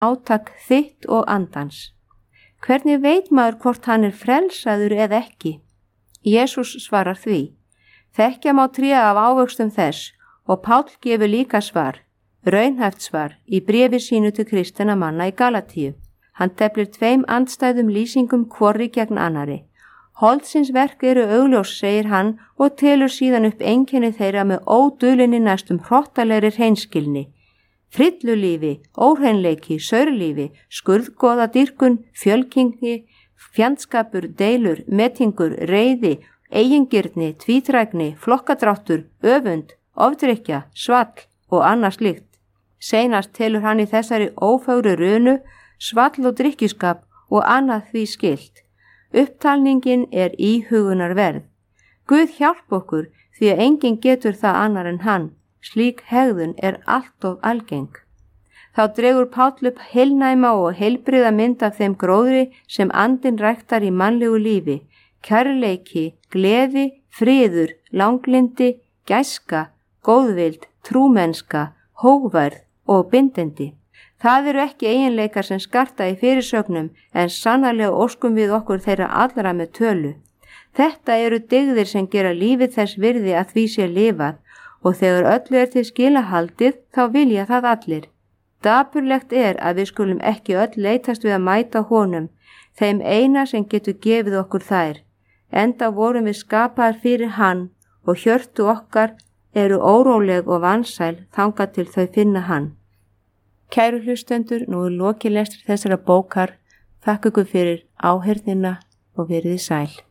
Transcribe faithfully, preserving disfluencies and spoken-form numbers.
átak þitt og andans. Hvernig veit maður hvort hann er frelsaður eða ekki? Jesús svarar því. Þekkja má tré af ávöxtum þess og Páll gefur líka svar, raunhæft svar í bréfi sínu til kristinna manna í Galatíu. Hann teflir tveim andstæðum lýsingum hvorri gegn annari. Holdsins verk eru augljós, segir hann og telur síðan upp einkenni þeirra með ódulinni næstum hrottalegri hreinskilni. Frillulífi, óhreinleiki, saurlífi, skurðgoða dýrkun, fjölkingi, fjandskapur, deilur, metingur, reiði, eigingirni, tvítrækni, flokkadráttur, öfund, ofdrykja, svall og annað slíkt. Seinast telur hann í þessari ófögru runu, svall og drykkjuskap og annað því skylt. Upptalningin er íhugunar verð. Guð hjálp okkur því að enginn getur það annar en hann. Slík hegðun er allt of algeng. Þá dregur Páll upp heilnæma og heilbriða mynd af þeim gróðri sem andinn ræktar í mannlegu lífi, kærleiki, gleði, friður, langlindi, gæska, góðvild, trúmennska, hógværð og bindindi. Það eru ekki eiginleikar sem skarta í fyrirsögnum en sannarlega óskum við okkur þeirra allra með tölu. Þetta eru dygðir sem gera lífið þess virði að því sé lifað og þegar öllu er til skila haldið þá vilja það allir. Dapurlegt er að við skulum ekki öll leitast við að mæta honum, þeim eina sem getur gefið okkur þær. Enda vorum við skapaðar fyrir hann og hjörtu okkar eru óróleg og vansæl þangað til þau finna hann. Kæru hlustendur, nú er lokið lestri þessara bókar. Þakka ykkur fyrir áheyrnina og verið sæl.